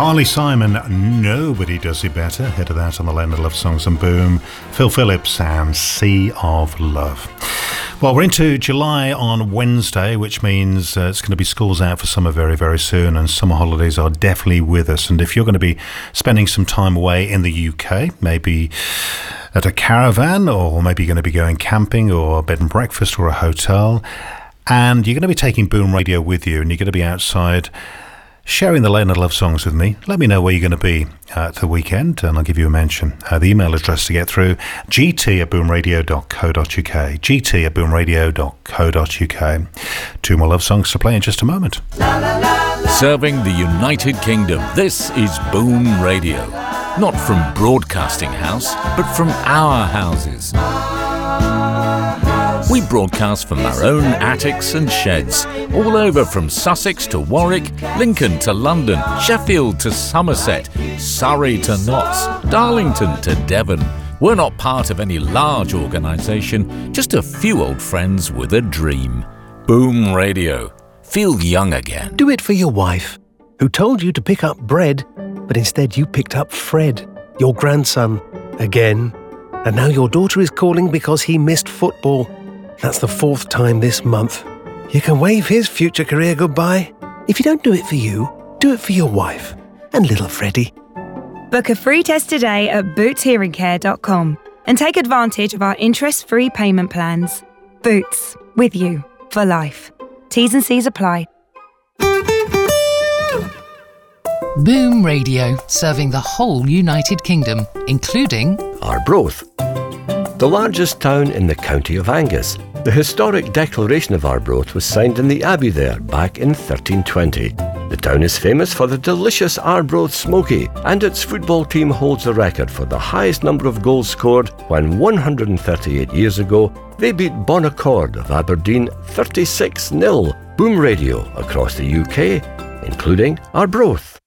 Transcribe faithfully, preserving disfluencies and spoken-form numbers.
Carly Simon, Nobody Does It Better. Ahead of that on the Leonard Love Songs and Boom, Phil Phillips and Sea of Love. Well, we're into July on Wednesday, which means uh, it's going to be schools out for summer very, very soon, and summer holidays are definitely with us. And if you're going to be spending some time away in the U K, maybe at a caravan, or maybe you're going to be going camping or a bed and breakfast or a hotel, and you're going to be taking Boom Radio with you, and you're going to be outside sharing the Leonard Love Songs with me, let me know where you're going to be uh, at the weekend, and I'll give you a mention. Uh, the email address to get through, gt at boomradio dot co dot uk, gt at boomradio dot co dot uk. Two more love songs to play in just a moment. Serving the United Kingdom, this is Boom Radio. Not from Broadcasting House, but from our houses. We broadcast from our own attics and sheds, all over from Sussex to Warwick, Lincoln to London, Sheffield to Somerset, Surrey to Notts, Darlington to Devon. We're not part of any large organisation, just a few old friends with a dream. Boom Radio. Feel young again. Do it for your wife, who told you to pick up bread, but instead you picked up Fred, your grandson, again. And now your daughter is calling because he missed football. That's the fourth time this month. You can wave his future career goodbye. If you don't do it for you, do it for your wife and little Freddie. Book a free test today at boots hearing care dot com and take advantage of our interest-free payment plans. Boots, with you for life. T's and C's apply. Boom Radio, serving the whole United Kingdom, including Arbroath, the largest town in the county of Angus. The historic Declaration of Arbroath was signed in the abbey there back in thirteen twenty. The town is famous for the delicious Arbroath Smoky, and its football team holds the record for the highest number of goals scored when one hundred thirty-eight years ago they beat Bonaccord of Aberdeen thirty-six nil. Boom Radio across the U K, including Arbroath.